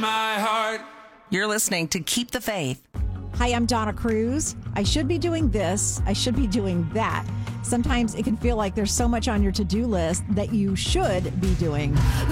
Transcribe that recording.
my heart. You're listening to Keep the Faith. Hi, I'm Donna Cruz. I should be doing this. I should be doing that. Sometimes it can feel like there's so much on your to-do list that you should be doing.